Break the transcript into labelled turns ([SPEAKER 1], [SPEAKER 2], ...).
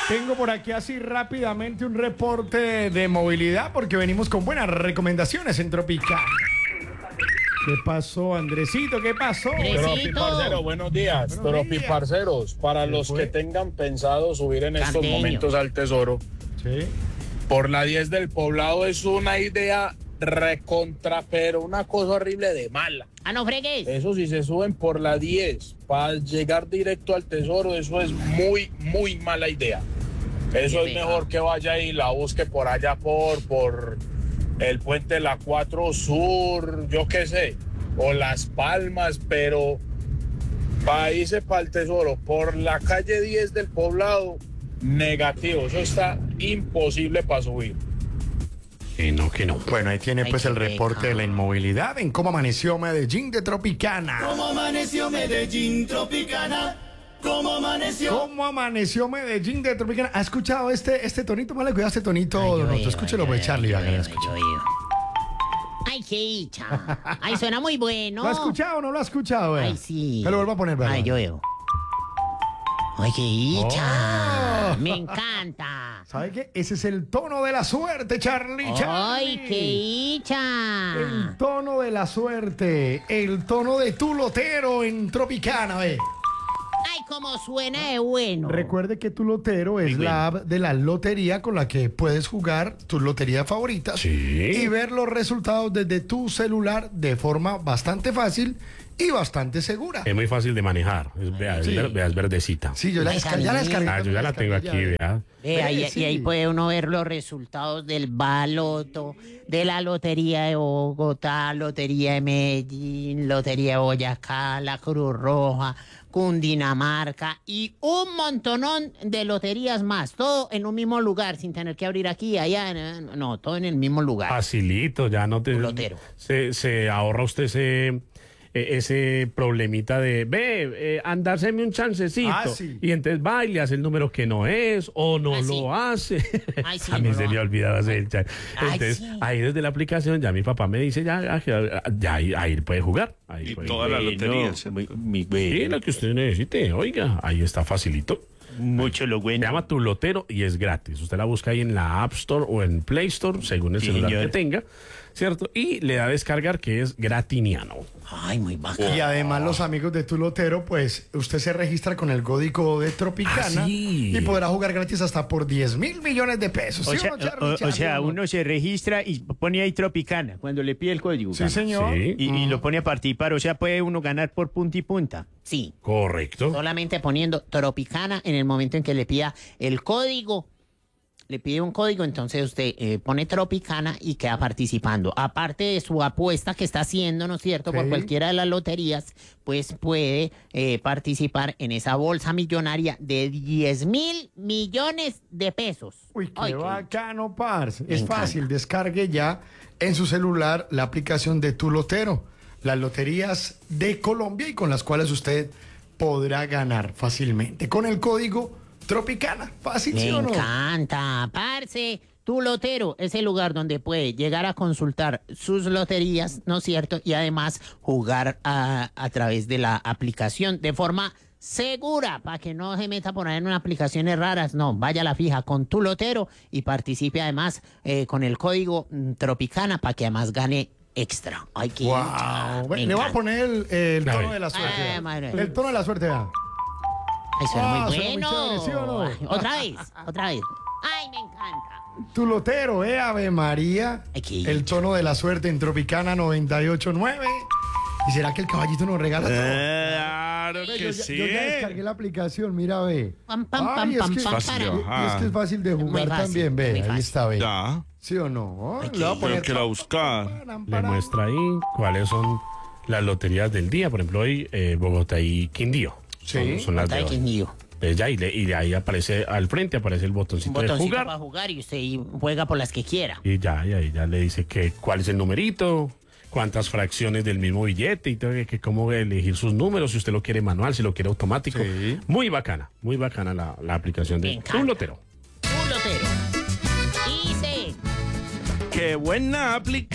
[SPEAKER 1] Tengo por aquí así rápidamente un reporte de movilidad porque venimos con buenas recomendaciones en Tropical. ¿Qué pasó, Andresito? ¿Qué pasó?
[SPEAKER 2] Tropi parceros, buenos días. Tropi parceros, para los que tengan pensado subir en estos momentos al Tesoro,
[SPEAKER 1] Sí.
[SPEAKER 2] por la 10 del Poblado es una idea recontra, pero una cosa horrible de mala.
[SPEAKER 3] Ah, no fregues.
[SPEAKER 2] Eso si se suben por la 10 para llegar directo al Tesoro, eso es muy, muy mala idea. Eso es mejor que vaya y la busque por allá por el puente de la 4 Sur, yo qué sé, o Las Palmas, pero para irse para el Tesoro por la calle 10 del Poblado, negativo, eso está imposible para subir.
[SPEAKER 1] Que no. Bueno, ahí tiene pues el reporte de la inmovilidad en cómo amaneció Medellín de Tropicana.
[SPEAKER 4] ¿Cómo amaneció Medellín Tropicana? ¿Cómo amaneció?
[SPEAKER 1] ¿Cómo amaneció Medellín de Tropicana? ¿Ha escuchado este tonito? Mal cuidado este tonito, Donoto. Escúchelo, pues, Charlie.
[SPEAKER 3] Ay, qué dicha. Ay, suena muy bueno.
[SPEAKER 1] ¿Lo ha escuchado o no lo ha escuchado?
[SPEAKER 3] Ay, sí.
[SPEAKER 1] Te lo vuelvo a poner, ¿verdad?
[SPEAKER 3] Ay, yo veo. Ay, qué dicha.
[SPEAKER 1] Oh.
[SPEAKER 3] Me encanta.
[SPEAKER 1] ¿Sabe qué? Ese es el tono de la suerte, Charlie.
[SPEAKER 3] Ay, qué dicha.
[SPEAKER 1] El tono de la suerte. El tono de tu lotero en Tropicana, ve.
[SPEAKER 3] Ay, cómo suena de bueno.
[SPEAKER 1] Recuerde que tu lotero es la app de la lotería con la que puedes jugar tus loterías favoritas y ver los resultados desde tu celular de forma bastante fácil y bastante segura.
[SPEAKER 5] Es muy fácil de manejar. Vea, es verdecita.
[SPEAKER 1] Sí, yo la descargué. Ya la descargué.
[SPEAKER 5] Yo ya la tengo aquí, vea.
[SPEAKER 3] Y ahí puede uno ver los resultados del baloto, de la Lotería de Bogotá, Lotería de Medellín, Lotería de Boyacá, la Cruz Roja, Cundinamarca y un montonón de loterías más. Todo en un mismo lugar, sin tener que abrir aquí, allá. No, todo en el mismo lugar.
[SPEAKER 5] Facilito, ya no te...
[SPEAKER 3] Lotero.
[SPEAKER 5] Se ahorra usted ese problemita de andárseme un chancecito.
[SPEAKER 1] Sí.
[SPEAKER 5] Y entonces va y le hace el número que no es o no lo hace.
[SPEAKER 3] Ay, sí,
[SPEAKER 5] a mí
[SPEAKER 3] no
[SPEAKER 5] se
[SPEAKER 3] lo
[SPEAKER 5] me olvidaba hacer el chance.
[SPEAKER 3] Ay,
[SPEAKER 5] Entonces,
[SPEAKER 3] sí.
[SPEAKER 5] ahí desde la aplicación ya mi papá me dice, ya ahí puede jugar. Ahí
[SPEAKER 6] Y
[SPEAKER 5] puede
[SPEAKER 6] todas las loterías.
[SPEAKER 5] Sí, lo que usted necesite. Oiga, ahí está facilito.
[SPEAKER 6] Mucho lo
[SPEAKER 5] Se
[SPEAKER 6] bueno.
[SPEAKER 5] llama Tu Lotero y es gratis. Usted la busca ahí en la App Store o en Play Store, según el celular
[SPEAKER 6] señor.
[SPEAKER 5] que tenga, ¿cierto? Y le da a descargar que es gratiniano.
[SPEAKER 3] Ay, muy bacano.
[SPEAKER 1] Y además los amigos de tu lotero, pues usted se registra con el código de Tropicana
[SPEAKER 5] sí.
[SPEAKER 1] y podrá jugar gratis hasta por 10.000 millones de pesos. ¿Sí no, Charlie?
[SPEAKER 6] O sea,
[SPEAKER 1] Charlie?
[SPEAKER 6] uno se registra y pone ahí Tropicana cuando le pide el código.
[SPEAKER 1] Sí, señor.
[SPEAKER 5] Sí.
[SPEAKER 6] Y lo pone a participar. O sea, puede uno ganar por punta y punta.
[SPEAKER 3] Sí.
[SPEAKER 5] Correcto.
[SPEAKER 3] Solamente poniendo Tropicana en el momento en que le pida el código. Le pide un código, entonces usted pone Tropicana y queda participando. Aparte de su apuesta que está haciendo, ¿no es cierto? Por
[SPEAKER 1] Sí.
[SPEAKER 3] cualquiera de las loterías, pues puede participar en esa bolsa millonaria de 10.000 millones de pesos.
[SPEAKER 1] Uy, qué
[SPEAKER 3] Ay,
[SPEAKER 1] bacano, parce.
[SPEAKER 3] Me
[SPEAKER 1] Es
[SPEAKER 3] encanta.
[SPEAKER 1] fácil, descargue ya en su celular la aplicación de Tu Lotero, las loterías de Colombia y con las cuales usted podrá ganar fácilmente. Con el código Tropicana, fácil,
[SPEAKER 3] Me
[SPEAKER 1] ¿sí o no?
[SPEAKER 3] encanta, parce. Tu Lotero es el lugar donde puede llegar a consultar sus loterías, ¿no es cierto? Y además jugar a través de la aplicación de forma segura, para que no se meta por ahí en unas aplicaciones raras. No, vaya a la fija con Tu Lotero y participe además con el código Tropicana para que además gane extra. Ay, qué dicha.
[SPEAKER 1] Wow.
[SPEAKER 3] Me
[SPEAKER 1] Le voy a
[SPEAKER 3] encanta.
[SPEAKER 1] poner el
[SPEAKER 5] A
[SPEAKER 1] tono
[SPEAKER 5] ver.
[SPEAKER 1] de la suerte.
[SPEAKER 3] Ay,
[SPEAKER 1] vea.
[SPEAKER 3] madre.
[SPEAKER 1] El tono de la suerte, vea.
[SPEAKER 3] Ay, suena muy
[SPEAKER 1] suena muy
[SPEAKER 3] bueno.
[SPEAKER 1] chévere, ¿sí o no?
[SPEAKER 3] Ay, otra vez. Ay, me encanta.
[SPEAKER 1] Tu Lotero, Ave María.
[SPEAKER 3] Ay, qué
[SPEAKER 1] El tono de la suerte en Tropicana 98.9. ¿Y será que el caballito nos regala todo?
[SPEAKER 6] Claro
[SPEAKER 1] Ve,
[SPEAKER 6] que
[SPEAKER 1] yo ya descargué la aplicación, mira, ve.
[SPEAKER 3] Pam, pam,
[SPEAKER 1] Ay, es
[SPEAKER 3] pam,
[SPEAKER 1] que-
[SPEAKER 3] pam,
[SPEAKER 6] fácil,
[SPEAKER 3] para.
[SPEAKER 6] ajá.
[SPEAKER 1] Y es que es fácil de jugar
[SPEAKER 3] Muy fácil,
[SPEAKER 1] también, ve.
[SPEAKER 3] muy
[SPEAKER 1] Ahí
[SPEAKER 3] fácil.
[SPEAKER 1] está, ve.
[SPEAKER 6] Ya.
[SPEAKER 1] ¿Sí o no?
[SPEAKER 3] Ay,
[SPEAKER 1] Le voy a
[SPEAKER 3] qué-
[SPEAKER 1] poner-
[SPEAKER 6] Pero que la buscar.
[SPEAKER 5] Le muestra ahí cuáles son las loterías del día. Por ejemplo, hoy Bogotá y Quindío.
[SPEAKER 1] Sí.
[SPEAKER 5] Son las de
[SPEAKER 3] Ay, qué
[SPEAKER 5] hoy.
[SPEAKER 3] mío.
[SPEAKER 5] Ya, y de ahí aparece al frente, aparece el
[SPEAKER 3] Un
[SPEAKER 5] botoncito de
[SPEAKER 3] botoncito
[SPEAKER 5] jugar.
[SPEAKER 3] para jugar y usted juega por las que quiera.
[SPEAKER 5] Y ahí ya le dice que cuál es el numerito, cuántas fracciones del mismo billete y todo, que cómo elegir sus números, si usted lo quiere manual, si lo quiere automático.
[SPEAKER 1] Sí.
[SPEAKER 5] Muy bacana la aplicación
[SPEAKER 3] Me
[SPEAKER 5] de
[SPEAKER 3] encanta.
[SPEAKER 5] Un Lotero.
[SPEAKER 3] Un Lotero. Dice.
[SPEAKER 6] Qué buena aplicación.